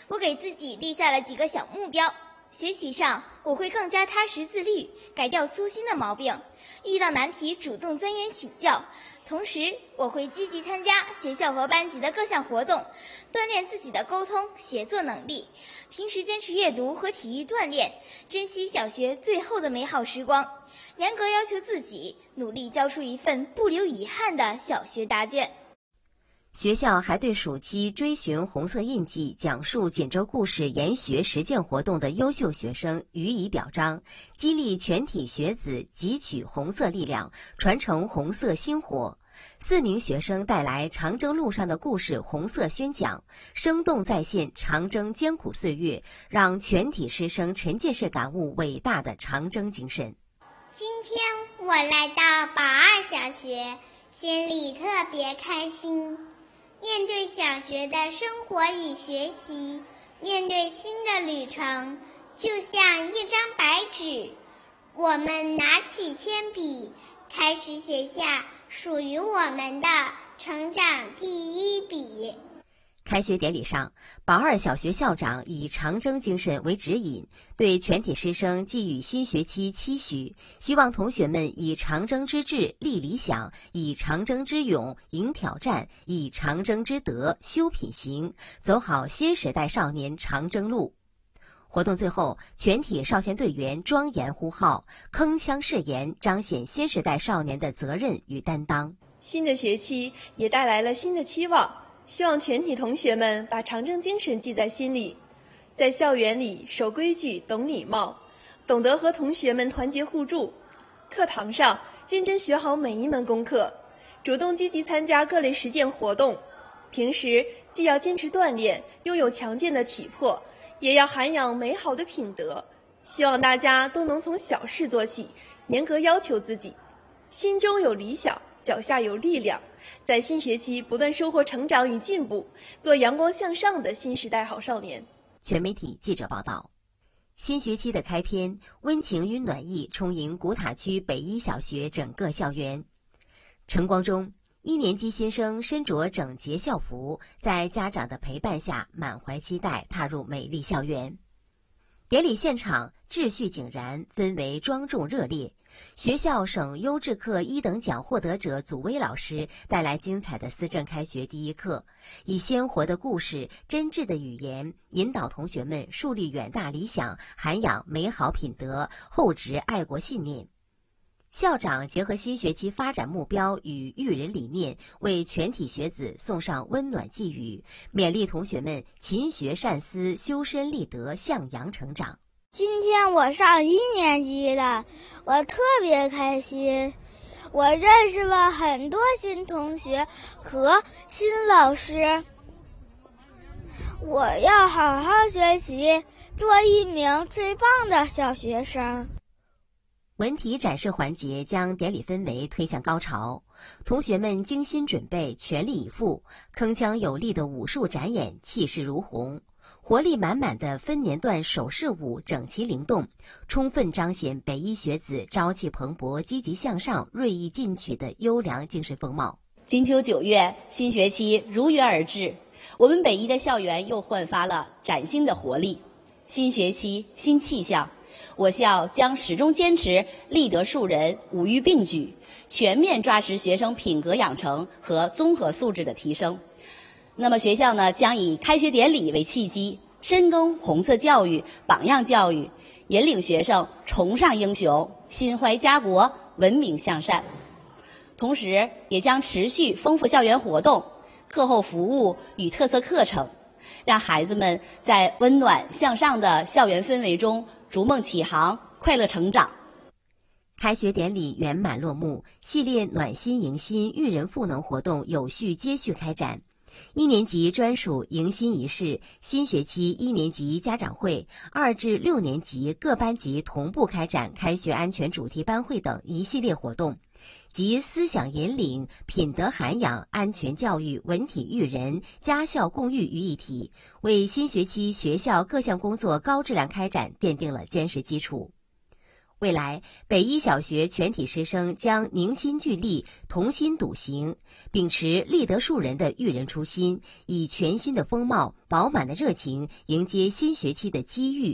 我给自己立下了几个小目标。学习上，我会更加踏实自律，改掉粗心的毛病，遇到难题主动钻研请教。同时，我会积极参加学校和班级的各项活动，锻炼自己的沟通协作能力。平时坚持阅读和体育锻炼，珍惜小学最后的美好时光，严格要求自己，努力交出一份不留遗憾的小学答卷。 学校还对暑期追寻红色印记、讲述锦州故事研学实践活动的优秀学生予以表彰，激励全体学子汲取红色力量，传承红色薪火。4名学生带来长征路上的故事红色宣讲，生动再现长征艰苦岁月，让全体师生沉浸式感悟伟大的长征精神。 今天我来到宝二小学，心里特别开心。面对小学的生活与学习，面对新的旅程，就像一张白纸，我们拿起铅笔，开始写下属于我们的成长第一笔。 开学典礼上，宝二小学校长以长征精神为指引，对全体师生寄予新学期期许，希望同学们以长征之志立理想，以长征之勇迎挑战，以长征之德修品行，走好新时代少年长征路。活动最后，全体少先队员庄严呼号，铿锵誓言，彰显新时代少年的责任与担当。 新的学期也带来了新的期望，希望全体同学们把长征精神记在心里，在校园里守规矩、懂礼貌，懂得和同学们团结互助。课堂上认真学好每一门功课，主动积极参加各类实践活动。平时既要坚持锻炼，拥有强健的体魄，也要涵养美好的品德。希望大家都能从小事做起，严格要求自己，心中有理想，脚下有力量，在新学期不断收获成长与进步，做阳光向上的新时代好少年。 全媒体记者报道。新学期的开篇，温情与暖意充盈古塔区北一小学整个校园。晨光中，1年级新生身着整洁校服，在家长的陪伴下，满怀期待踏入美丽校园。典礼现场秩序井然，氛围庄重热烈。学校省优质课1等奖获得者祖威老师带来精彩的思政开学第一课，以鲜活的故事、真挚的语言，引导同学们树立远大理想，涵养美好品德，厚植爱国信念。校长结合新学期发展目标与育人理念，为全体学子送上温暖寄语，勉励同学们勤学善思，修身立德，向阳成长。 今天我上1年级了，我特别开心。我认识了很多新同学和新老师。我要好好学习，做一名最棒的小学生。 文体展示环节将典礼氛围推向高潮，同学们精心准备，全力以赴，铿锵有力的武术展演气势如虹，活力满满的分年段手势舞整齐灵动，充分彰显北一学子朝气蓬勃、积极向上、锐意进取的优良精神风貌。 金秋9月，新学期如约而至，我们北一的校园又焕发了崭新的活力。新学期新气象，我校将始终坚持立德树人、五育并举，全面抓实学生品格养成和综合素质的提升。那么学校呢，将以开学典礼为契机，深耕红色教育、榜样教育，引领学生崇尚英雄、心怀家国、文明向善。同时，也将持续丰富校园活动、课后服务与特色课程，让孩子们在温暖向上的校园氛围中逐梦启航，快乐成长。 开学典礼圆满落幕，系列暖心迎新育人赋能活动有序接续开展。1年级专属迎新仪式，新学期1年级家长会，2至6年级各班级同步开展开学安全主题班会等一系列活动，集思想引领、品德涵养、安全教育、文体育人、家校共育于一体，为新学期学校各项工作高质量开展奠定了坚实基础。 未来，北一小学全体师生将凝心聚力，同心笃行，秉持立德树人的育人初心，以全新的风貌、饱满的热情迎接新学期的机遇